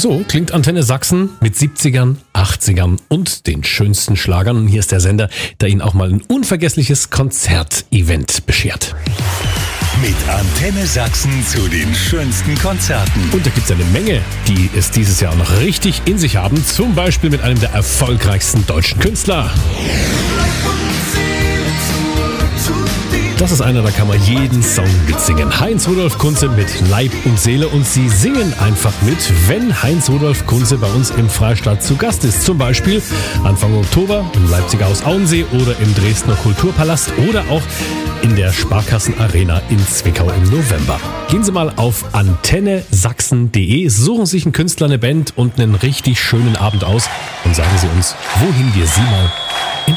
So klingt Antenne Sachsen mit 70ern, 80ern und den schönsten Schlagern. Und hier ist der Sender, der Ihnen auch mal ein unvergessliches Konzertevent beschert. Mit Antenne Sachsen zu den schönsten Konzerten. Und da gibt es eine Menge, die es dieses Jahr noch richtig in sich haben. Zum Beispiel mit einem der erfolgreichsten deutschen Künstler. Das ist einer, da kann man jeden Song mitsingen. Heinz-Rudolf Kunze mit Leib und Seele. Und Sie singen einfach mit, wenn Heinz-Rudolf Kunze bei uns im Freistaat zu Gast ist. Zum Beispiel Anfang Oktober im Leipziger Haus Auensee oder im Dresdner Kulturpalast oder auch in der Sparkassen Arena in Zwickau im November. Gehen Sie mal auf antennesachsen.de, suchen sich einen Künstler, eine Band und einen richtig schönen Abend aus und sagen Sie uns, wohin wir Sie mal